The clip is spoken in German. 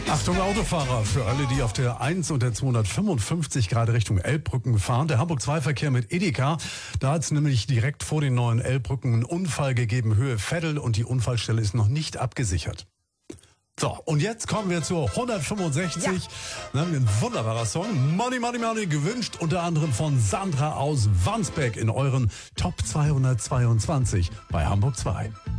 Achtung Autofahrer, für alle, die auf der 1 und der 255 gerade Richtung Elbbrücken fahren. Der Hamburg-2-Verkehr mit Edeka, da hat es nämlich direkt vor den neuen Elbbrücken einen Unfall gegeben, Höhe Veddel, und die Unfallstelle ist noch nicht abgesichert. So, und jetzt kommen wir zur 165. Ja. Ein wunderbarer Song. Money, Money, Money, gewünscht unter anderem von Sandra aus Wandsbek in euren Top 222 bei Hamburg 2.